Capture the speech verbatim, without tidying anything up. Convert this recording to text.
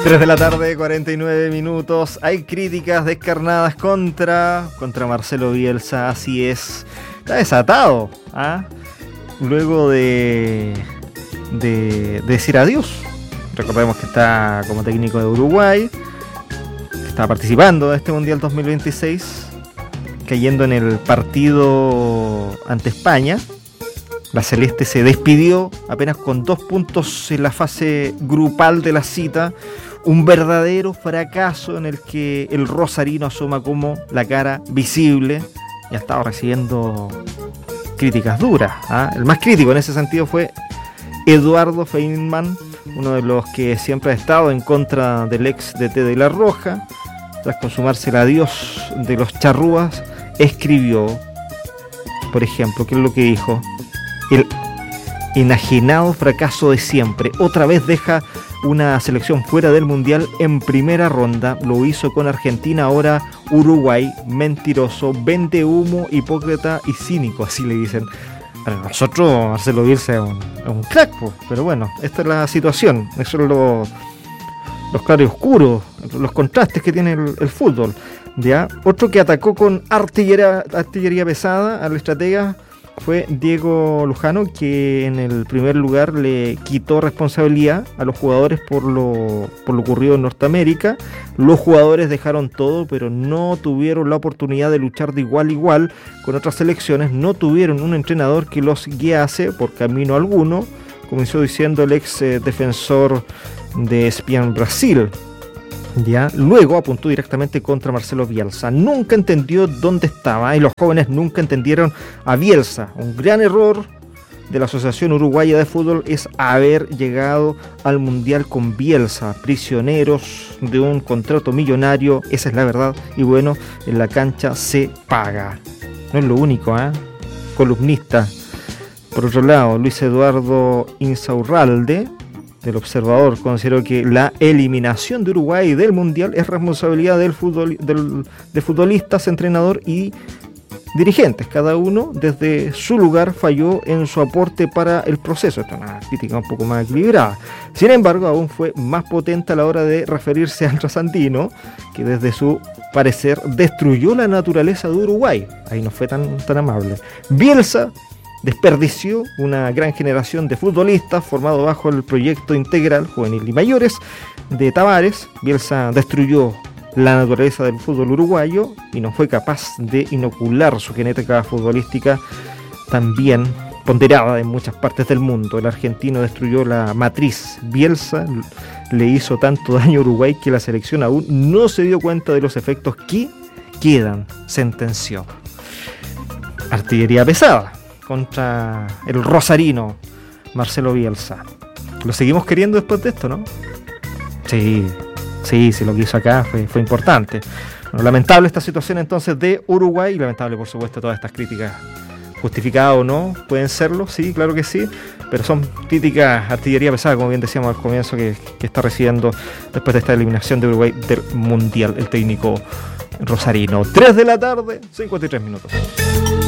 tres de la tarde, cuarenta y nueve minutos. Hay críticas descarnadas contra, contra Marcelo Bielsa, así es. Está desatado, ¿ah? Luego de, de, de decir adiós. Recordemos que está como técnico de Uruguay, que está participando de este Mundial dos mil veintiséis, cayendo en el partido ante España. La Celeste se despidió apenas con dos puntos en la fase grupal de la cita. Un verdadero fracaso en el que el rosarino asoma como la cara visible y ha estado recibiendo críticas duras, ¿ah? El más crítico en ese sentido fue Eduardo Feynman, uno de los que siempre ha estado en contra del ex D T de La Roja. Tras consumarse el adiós de los charrúas, escribió, por ejemplo, ¿qué es lo que dijo? El enajenado fracaso de siempre. Otra vez deja una selección fuera del Mundial en primera ronda. Lo hizo con Argentina, ahora Uruguay. Mentiroso, vende humo, hipócrita y cínico, así le dicen. Para nosotros, Marcelo Bielsa es un, es un crack, pues. Pero bueno, esta es la situación. Esos son los, los claroscuros, los contrastes que tiene el, el fútbol. ¿Ya? Otro que atacó con artillería, artillería pesada al estratega fue Diego Lujano, que en el primer lugar le quitó responsabilidad a los jugadores por lo, por lo ocurrido en Norteamérica. Los jugadores dejaron todo, pero no tuvieron la oportunidad de luchar de igual a igual con otras selecciones. No tuvieron un entrenador que los guiase por camino alguno, comenzó diciendo el ex eh, defensor de Espian Brasil. Ya, luego apuntó directamente contra Marcelo Bielsa. Nunca entendió dónde estaba y los jóvenes nunca entendieron a Bielsa. Un gran error de la Asociación Uruguaya de Fútbol es haber llegado al Mundial con Bielsa, prisioneros de un contrato millonario. Esa es la verdad. Y bueno, en la cancha se paga. No es lo único, ¿eh? Columnista. Por otro lado, Luis Eduardo Insaurralde, del Observador, consideró que la eliminación de Uruguay del Mundial es responsabilidad del fútbol, del, de futbolistas, entrenador y dirigentes. Cada uno desde su lugar falló en su aporte para el proceso. Esta es una crítica un poco más equilibrada. Sin embargo, aún fue más potente a la hora de referirse al trasandino, que desde su parecer destruyó la naturaleza de Uruguay. Ahí no fue tan, tan amable. Bielsa desperdició una gran generación de futbolistas formado bajo el proyecto integral juvenil y mayores de Tavares. Bielsa destruyó la naturaleza del fútbol uruguayo y no fue capaz de inocular su genética futbolística también ponderada en muchas partes del mundo. El argentino destruyó la matriz. Bielsa le hizo tanto daño a Uruguay que la selección aún no se dio cuenta de los efectos que quedan, sentenció. Artillería pesada contra el rosarino Marcelo Bielsa. Lo seguimos queriendo después de esto, ¿no? Sí, sí, sí, lo que hizo acá fue, fue importante. Bueno, lamentable esta situación entonces de Uruguay, y lamentable por supuesto todas estas críticas, justificadas o no, pueden serlo, sí, claro que sí, pero son críticas artillería pesada, como bien decíamos al comienzo, que, que está recibiendo después de esta eliminación de Uruguay del Mundial el técnico rosarino. tres de la tarde, cincuenta y tres minutos.